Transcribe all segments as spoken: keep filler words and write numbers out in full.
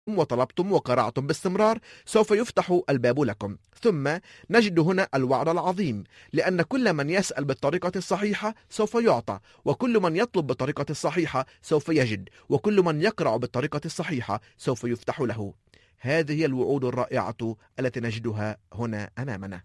وطلبتم وقرعتم باستمرار سوف يفتح الباب لكم. ثم نجد هنا الوعد العظيم، لأن كل من يسأل بالطريقة الصحيحة سوف يعطى، وكل من يطلب بالطريقة الصحيحة سوف يجد، وكل من يقرع بالطريقة الصحيحة سوف يفتح له. هذه هي الوعود الرائعة التي نجدها هنا أمامنا.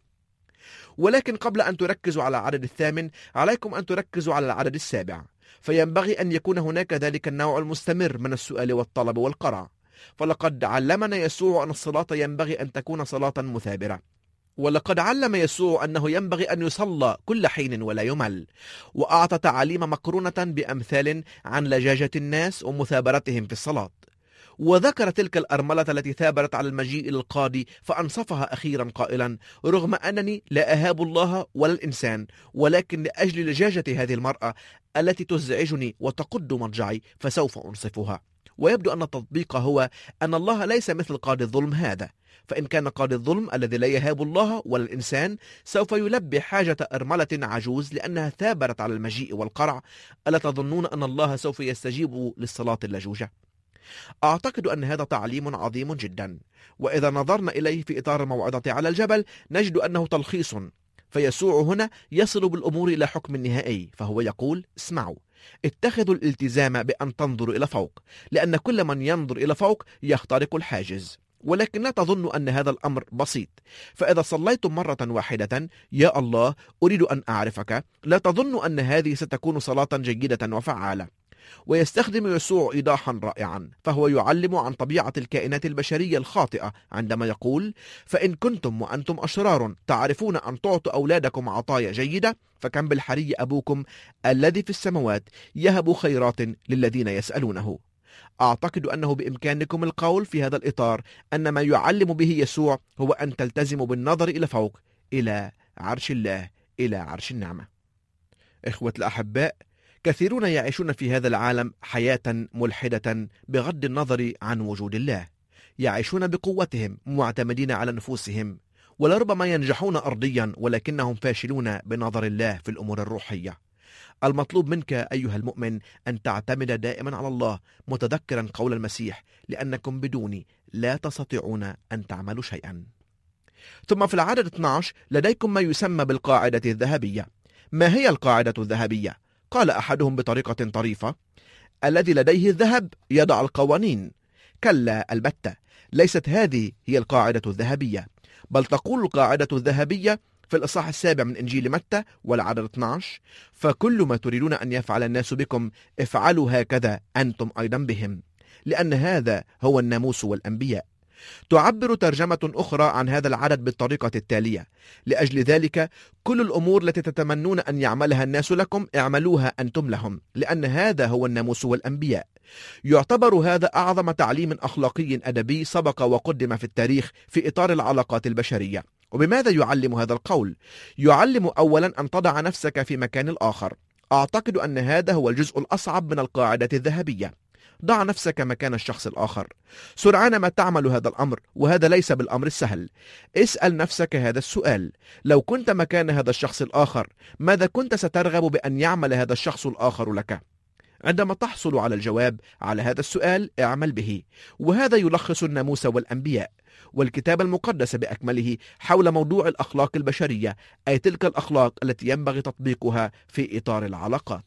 ولكن قبل أن تركزوا على العدد الثامن عليكم أن تركزوا على العدد السابع، فينبغي أن يكون هناك ذلك النوع المستمر من السؤال والطلب والقرع. فلقد علمنا يسوع أن الصلاة ينبغي أن تكون صلاة مثابرة، ولقد علم يسوع أنه ينبغي أن يصلى كل حين ولا يمل، وأعطى تعاليم مقرونة بأمثال عن لجاجة الناس ومثابرتهم في الصلاة. وذكر تلك الأرملة التي ثابرت على المجيء للقاضي فأنصفها أخيرا قائلا: رغم أنني لا أهاب الله ولا الإنسان، ولكن لأجل لجاجة هذه المرأة التي تزعجني وتقض مضجعي فسوف أنصفها. ويبدو أن التطبيق هو أن الله ليس مثل قاضي الظلم هذا، فإن كان قاضي الظلم الذي لا يهاب الله ولا الإنسان سوف يلبي حاجة أرملة عجوز لأنها ثابرت على المجيء والقرع، ألا تظنون أن الله سوف يستجيب للصلاة اللجوجة؟ أعتقد أن هذا تعليم عظيم جدا، وإذا نظرنا إليه في إطار الموعظة على الجبل نجد أنه تلخيص. فيسوع هنا يصل بالأمور إلى حكم نهائي، فهو يقول: اسمعوا، اتخذوا الالتزام بأن تنظروا إلى فوق، لأن كل من ينظر إلى فوق يخترق الحاجز. ولكن لا تظنوا أن هذا الأمر بسيط، فإذا صليتم مرة واحدة: يا الله أريد أن أعرفك، لا تظنوا أن هذه ستكون صلاة جيدة وفعالة. ويستخدم يسوع إيضاحا رائعا، فهو يعلم عن طبيعة الكائنات البشرية الخاطئة عندما يقول: فإن كنتم وأنتم أشرار تعرفون أن تعطوا أولادكم عطايا جيدة، فكم بالحري أبوكم الذي في السماوات يهب خيرات للذين يسألونه. أعتقد أنه بإمكانكم القول في هذا الإطار أن ما يعلم به يسوع هو أن تلتزموا بالنظر إلى فوق، إلى عرش الله، إلى عرش النعمة. إخوة الأحباء، كثيرون يعيشون في هذا العالم حياة ملحدة بغض النظر عن وجود الله، يعيشون بقوتهم معتمدين على نفوسهم، ولربما ينجحون أرضيا ولكنهم فاشلون بنظر الله في الأمور الروحية. المطلوب منك أيها المؤمن أن تعتمد دائما على الله، متذكرا قول المسيح: لأنكم بدوني لا تستطيعون أن تعملوا شيئا. ثم في العدد اثني عشر لديكم ما يسمى بالقاعدة الذهبية. ما هي القاعدة الذهبية؟ قال أحدهم بطريقة طريفة: الذي لديه الذهب يضع القوانين. كلا البتة، ليست هذه هي القاعدة الذهبية، بل تقول القاعدة الذهبية في الإصحاح السابع من إنجيل متى والعدد اثني عشر: فكل ما تريدون أن يفعل الناس بكم افعلوا هكذا أنتم أيضا بهم، لأن هذا هو الناموس والأنبياء. تعبر ترجمة أخرى عن هذا العدد بالطريقة التالية: لأجل ذلك كل الأمور التي تتمنون أن يعملها الناس لكم اعملوها أنتم لهم، لأن هذا هو الناموس والأنبياء. يعتبر هذا أعظم تعليم أخلاقي أدبي سبق وقدم في التاريخ في إطار العلاقات البشرية. وبماذا يعلم هذا القول؟ يعلم أولا أن تضع نفسك في مكان الآخر. أعتقد أن هذا هو الجزء الأصعب من القاعدة الذهبية. ضع نفسك مكان الشخص الآخر. سرعان ما تعمل هذا الأمر، وهذا ليس بالأمر السهل. اسأل نفسك هذا السؤال: لو كنت مكان هذا الشخص الآخر ماذا كنت سترغب بأن يعمل هذا الشخص الآخر لك؟ عندما تحصل على الجواب على هذا السؤال اعمل به. وهذا يلخص الناموس والأنبياء والكتاب المقدس بأكمله حول موضوع الأخلاق البشرية، أي تلك الأخلاق التي ينبغي تطبيقها في إطار العلاقات.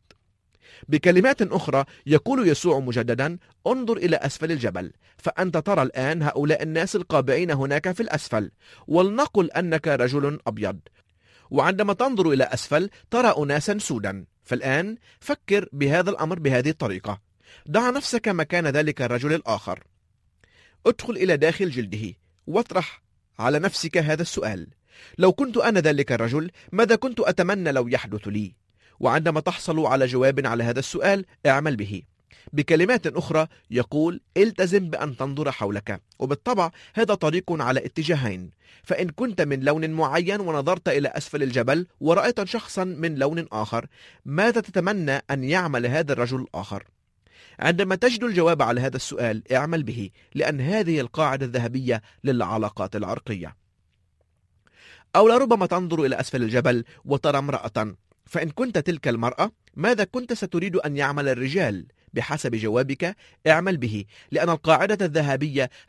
بكلمات أخرى يقول يسوع مجددا: انظر إلى أسفل الجبل، فأنت ترى الآن هؤلاء الناس القابعين هناك في الأسفل، ولنقل أنك رجل أبيض، وعندما تنظر إلى أسفل ترى أناسا سودا. فالآن فكر بهذا الأمر بهذه الطريقة: ضع نفسك مكان ذلك الرجل الآخر، ادخل إلى داخل جلده، واطرح على نفسك هذا السؤال: لو كنت أنا ذلك الرجل ماذا كنت أتمنى لو يحدث لي؟ وعندما تحصل على جواب على هذا السؤال اعمل به. بكلمات أخرى يقول: التزم بأن تنظر حولك. وبالطبع هذا طريق على اتجاهين، فإن كنت من لون معين ونظرت إلى أسفل الجبل ورأيت شخصا من لون آخر، ماذا تتمنى أن يعمل هذا الرجل الآخر؟ عندما تجد الجواب على هذا السؤال اعمل به، لأن هذه القاعدة الذهبية للعلاقات العرقية. أو لربما تنظر إلى أسفل الجبل وترى امرأة، فإن كنت تلك المرأة ماذا كنت ستريد أن يعمل الرجال بحسب جوابك اعمل به، لأن القاعدة الذهبية